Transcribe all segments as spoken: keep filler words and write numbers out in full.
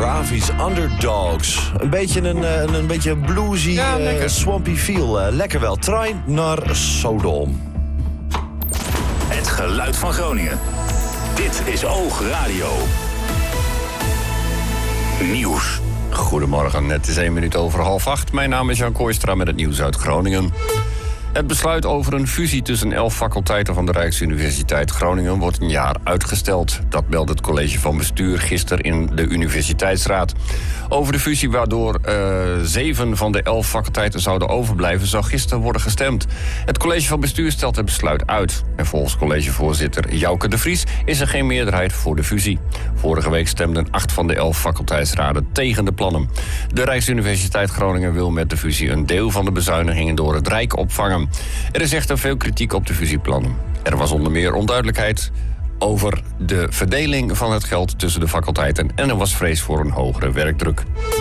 Ravi's Underdogs. Een beetje een, een, een beetje bluesy, ja, uh, swampy feel. Uh, lekker wel. Trein naar Sodom. Het geluid van Groningen. Dit is Oog Radio. Nieuws. Goedemorgen, het is één minuut over half acht. Mijn naam is Jan Kooistra met het nieuws uit Groningen. Het besluit over een fusie tussen elf faculteiten van de Rijksuniversiteit Groningen wordt een jaar uitgesteld. Dat meldt het college van bestuur gisteren in de universiteitsraad. Over de fusie waardoor uh, zeven van de elf faculteiten zouden overblijven zou gisteren worden gestemd. Het college van bestuur stelt het besluit uit. En volgens collegevoorzitter Jouke de Vries is er geen meerderheid voor de fusie. Vorige week stemden acht van de elf faculteitsraden tegen de plannen. De Rijksuniversiteit Groningen wil met de fusie een deel van de bezuinigingen door het Rijk opvangen. Er is echter veel kritiek op de fusieplannen. Er was onder meer onduidelijkheid over de verdeling van het geld tussen de faculteiten en er was vrees voor een hogere werkdruk.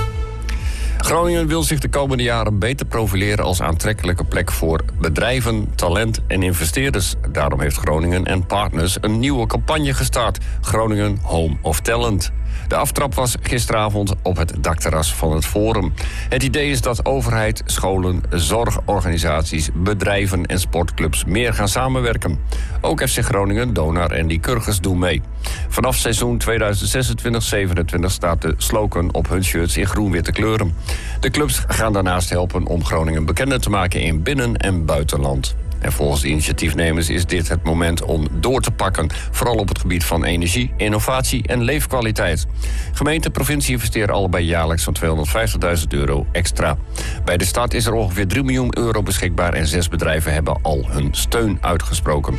Groningen wil zich de komende jaren beter profileren als aantrekkelijke plek voor bedrijven, talent en investeerders. Daarom heeft Groningen en Partners een nieuwe campagne gestart. Groningen Home of Talent. De aftrap was gisteravond op het dakterras van het Forum. Het idee is dat overheid, scholen, zorgorganisaties, bedrijven en sportclubs meer gaan samenwerken. Ook F C Groningen, Donar en Lycurgus doen mee. Vanaf seizoen tweeduizend zesentwintig zevenentwintig staat de slogan op hun shirts in groen-witte kleuren. De clubs gaan daarnaast helpen om Groningen bekender te maken in binnen- en buitenland. En volgens de initiatiefnemers is dit het moment om door te pakken. Vooral op het gebied van energie, innovatie en leefkwaliteit. Gemeente en provincie investeren allebei jaarlijks van tweehonderdvijftigduizend euro extra. Bij de start is er ongeveer drie miljoen euro beschikbaar en zes bedrijven hebben al hun steun uitgesproken.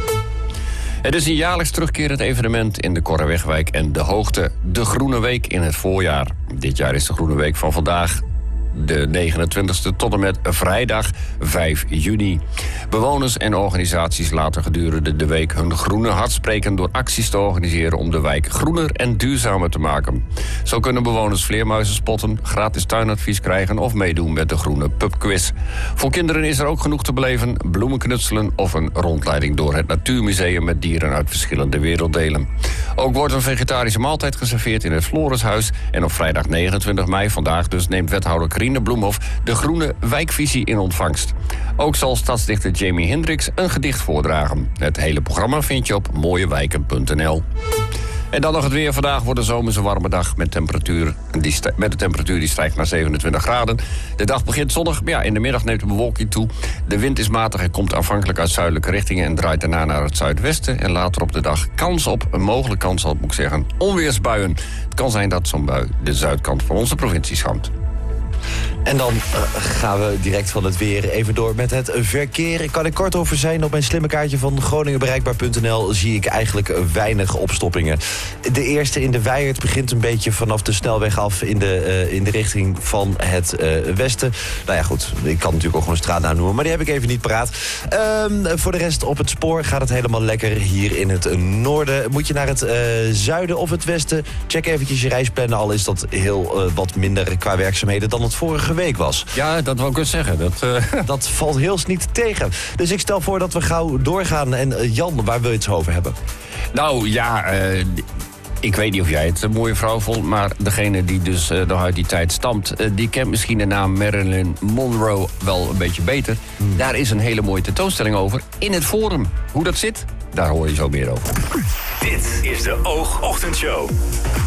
Het is een jaarlijks terugkerend evenement in de Korrewegwijk en De Hoogte. De Groene Week in het voorjaar. Dit jaar is de Groene Week van vandaag de negenentwintigste tot en met vrijdag vijf juni. Bewoners en organisaties laten gedurende de week hun groene hart spreken door acties te organiseren om de wijk groener en duurzamer te maken. Zo kunnen bewoners vleermuizen spotten, gratis tuinadvies krijgen of meedoen met de groene pubquiz. Voor kinderen is er ook genoeg te beleven, bloemen knutselen of een rondleiding door het Natuurmuseum met dieren uit verschillende werelddelen. Ook wordt een vegetarische maaltijd geserveerd in het Florishuis en op vrijdag negenentwintig mei, vandaag dus, neemt wethouder Karine Bloemhoff de groene wijkvisie in ontvangst. Ook zal stadsdichter Jamie Hendricks een gedicht voordragen. Het hele programma vind je op mooiewijken punt n l. En dan nog het weer. Vandaag wordt een zomerse warme dag met, temperatuur die st- met de temperatuur die stijgt naar zevenentwintig graden. De dag begint zonnig, maar ja, in de middag neemt de bewolking toe. De wind is matig en komt aanvankelijk uit zuidelijke richtingen en draait daarna naar het zuidwesten. En later op de dag kans op, een mogelijke kans op, moet ik zeggen, onweersbuien. Het kan zijn dat zo'n bui de zuidkant van onze provincie schampt. En dan uh, gaan we direct van het weer even door met het verkeer. Kan ik kort over zijn? Op mijn slimme kaartje van groningenbereikbaar punt n l zie ik eigenlijk weinig opstoppingen. De eerste in de Wijert begint een beetje vanaf de snelweg af in de, uh, in de richting van het uh, westen. Nou ja, goed, ik kan natuurlijk ook gewoon straatnaam noemen, maar die heb ik even niet paraat. Uh, voor de rest op het spoor gaat het helemaal lekker hier in het noorden. Moet je naar het uh, zuiden of het westen, check eventjes je reisplannen, al is dat heel uh, wat minder qua werkzaamheden dan het vorige week was. Ja, dat wou ik eens zeggen. Dat, uh... dat valt heel niet tegen. Dus ik stel voor dat we gauw doorgaan. En uh, Jan, waar wil je het over hebben? Nou ja, uh, ik weet niet of jij het een mooie vrouw vond, maar degene die dus uh, nog uit die tijd stamt, uh, die kent misschien de naam Marilyn Monroe wel een beetje beter. Hmm. Daar is een hele mooie tentoonstelling over in het Forum. Hoe dat zit, daar hoor je zo meer over. Dit is de Oog Ochtendshow.